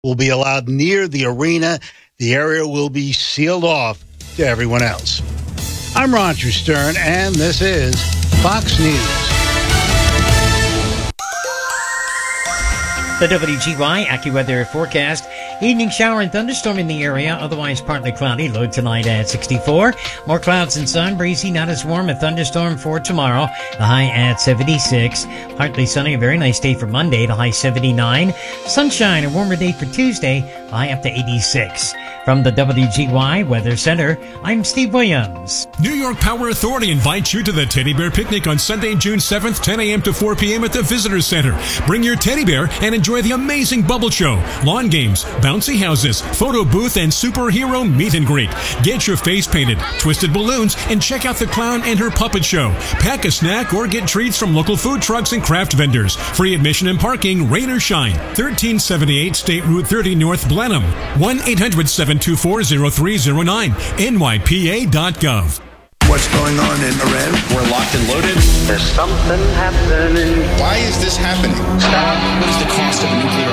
will be allowed near the arena. The area will be sealed off to everyone else. I'm Roger Stern, and this is Fox News. The WGY AccuWeather forecast. Evening shower and thunderstorm in the area, otherwise partly cloudy. Low tonight at 64. More clouds and sun, breezy, not as warm. A thunderstorm for tomorrow. The high at 76. Partly sunny, a very nice day for Monday. The high 79. Sunshine, a warmer day for Tuesday. High up to 86. From the WGY Weather Center, I'm Steve Williams. New York Power Authority invites you to the Teddy Bear Picnic on Sunday, June 7th, 10 a.m. to 4 p.m. at the Visitor Center. Bring your teddy bear and enjoy the amazing bubble show, lawn games, bouncy houses, photo booth, and superhero meet and greet. Get your face painted, twisted balloons, and check out the clown and her puppet show. Pack a snack or get treats from local food trucks and craft vendors. Free admission and parking, rain or shine. 1378 State Route 30 North Blenheim. 1-800-724-0309. NYPA.gov. What's going on in Iran? We're locked and loaded. There's something happening. Why is this happening? Stop. What is the cost of a nuclear